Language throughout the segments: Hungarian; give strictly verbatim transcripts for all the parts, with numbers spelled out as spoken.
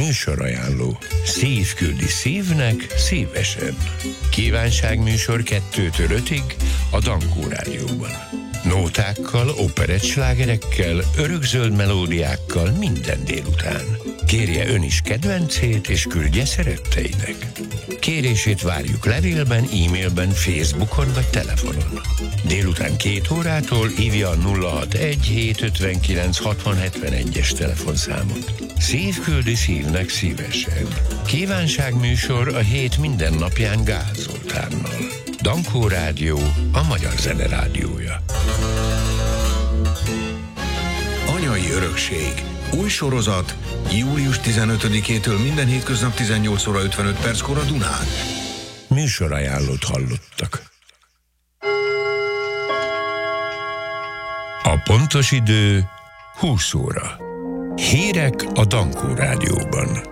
Műsorajánló. Szív küldi szívnek szívesen. Kívánságműsor kettőtől ötig a Dankó Rádióban. Nótákkal, operettslágerekkel, örökzöld melódiákkal minden délután. Kérje ön is kedvencét, és küldje szeretteinek. Kérését várjuk levélben, e-mailben, Facebookon vagy telefonon. Délután két órától hívja a nulla hatvanegy hétszázötvenkilenc hatvan hetvenegyes telefonszámot. Szív küldi szívnek szívesen. Kívánságműsor a hét minden napján Gál Zoltánnal. Dankó Rádió, a magyar zene rádiója. Anyai örökség. Új sorozat. július tizenötödikétől minden hétköznap tizennyolc óra ötvenöt perckor a Dunán. Műsorajánlót hallottak. A pontos idő húsz óra. Hírek a Dankó Rádióban.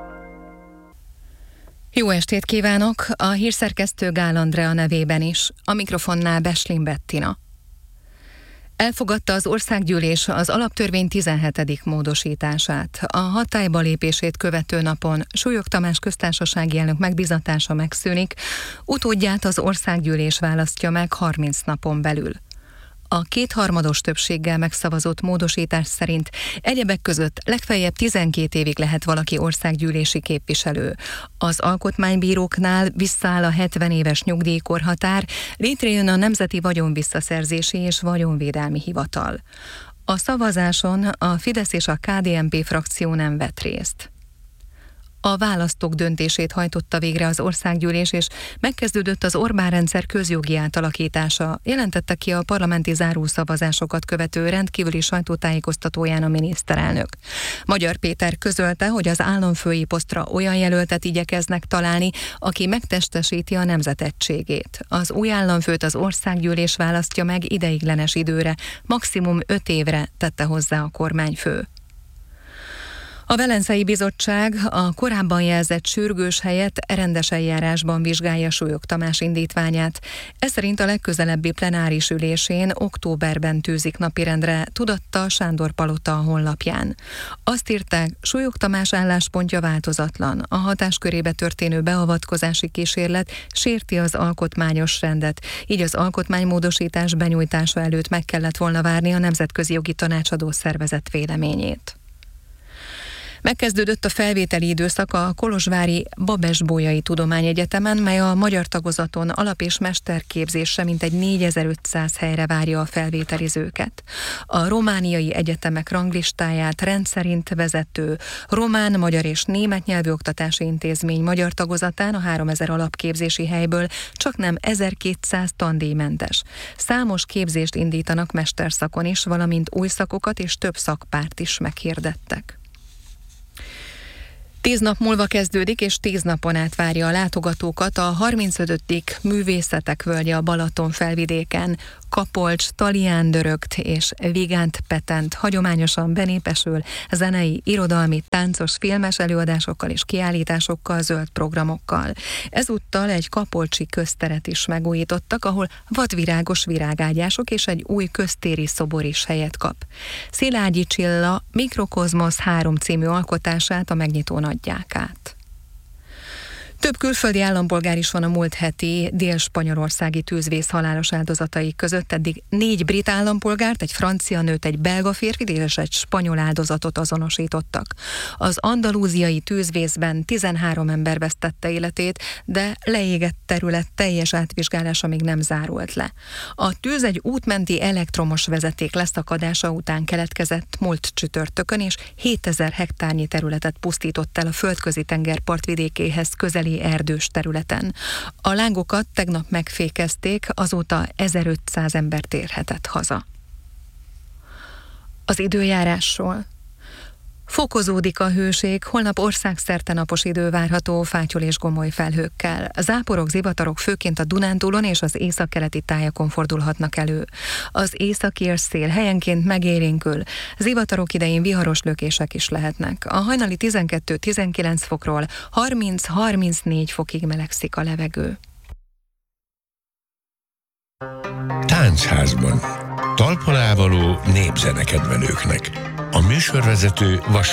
Jó estét kívánok! A hírszerkesztő Gál Andrea nevében is. A mikrofonnál Beslin Bettina. Elfogadta az országgyűlés az alaptörvény tizenhetedik módosítását. A hatályba lépését követő napon Súlyog Tamás köztársasági elnök megbízatása megszűnik, utódját az országgyűlés választja meg harminc napon belül. A kétharmados többséggel megszavazott módosítás szerint egyebek között legfeljebb tizenkét évig lehet valaki országgyűlési képviselő. Az alkotmánybíróknál visszaáll a hetven éves nyugdíjkorhatár, létrejön a Nemzeti Vagyonvisszaszerzési és Vagyonvédelmi Hivatal. A szavazáson a Fidesz és a ká dé en pé frakció nem vett részt. A választók döntését hajtotta végre az országgyűlés, és megkezdődött az Orbán-rendszer közjogi átalakítása, jelentette ki a parlamenti zárószavazásokat követő rendkívüli sajtótájékoztatóján a miniszterelnök. Magyar Péter közölte, hogy az államfői posztra olyan jelöltet igyekeznek találni, aki megtestesíti a nemzet egységét. Az új államfőt az országgyűlés választja meg ideiglenes időre, maximum öt évre, tette hozzá a kormányfő. A Velencei Bizottság a korábban jelzett sürgős helyett rendes eljárásban vizsgálja Súlyog Tamás indítványát. Ez szerint a legközelebbi plenáris ülésén októberben tűzik napirendre, tudatta Sándor Palota a honlapján. Azt írták, Súlyog Tamás álláspontja változatlan. A hatáskörébe történő beavatkozási kísérlet sérti az alkotmányos rendet, így az alkotmánymódosítás benyújtása előtt meg kellett volna várni a Nemzetközi Jogi Tanácsadó Szervezet véleményét. Megkezdődött a felvételi időszak a kolozsvári Babes-Bolyai Tudományegyetemen, mely a magyar tagozaton alap- és mesterképzésre mintegy négyezer-ötszáz helyre várja a felvételizőket. A romániai egyetemek ranglistáját rendszerint vezető román, magyar és német nyelvű oktatási intézmény magyar tagozatán a háromezer alapképzési helyből csaknem ezerkétszáz tandíjmentes. Számos képzést indítanak mesterszakon is, valamint új szakokat és több szakpárt is meghirdettek. Tíz nap múlva kezdődik, és tíz napon át várja a látogatókat a harmincötödik Művészetek Völgye a Balaton felvidéken. Kapolcs, Talián Dörögt és Vigánt Petent hagyományosan benépesül zenei, irodalmi, táncos, filmes előadásokkal és kiállításokkal, zöld programokkal. Ezúttal egy kapolcsi közteret is megújítottak, ahol vadvirágos virágágyások és egy új köztéri szobor is helyet kap. Szilágyi Csilla Mikrokozmosz három című alkotását a megnyitón adják át. Több külföldi állampolgár is van a múlt heti dél-spanyolországi tűzvész halálos áldozatai között. Eddig négy brit állampolgárt, egy francia nőt, egy belga férfit és egy spanyol áldozatot azonosítottak. Az andalúziai tűzvészben tizenhárom ember vesztette életét, de leégett terület teljes átvizsgálása még nem zárult le. A tűz egy útmenti elektromos vezeték leszakadása után keletkezett múlt csütörtökön, és hétezer hektárnyi területet pusztított el a Földközi tenger partvidékéhez közeli erdős területen. A lángokat tegnap megfékezték, azóta ezerötszáz ember térhetett haza. Az időjárásról. Fokozódik a hőség, holnap országszerte napos idő várható fátyol és gomoly felhőkkel. Záporok, zivatarok főként a Dunántúlon és az északkeleti tájakon fordulhatnak elő. Az északi szél helyenként megélénkül, zivatarok idején viharos lökések is lehetnek. A hajnali tizenkettő-tizenkilenc fokról harminc-harmincnégy fokig melegszik a levegő. Táncházban. Talpon ávaló népzene kedvelőknek. A műsorvezető Vas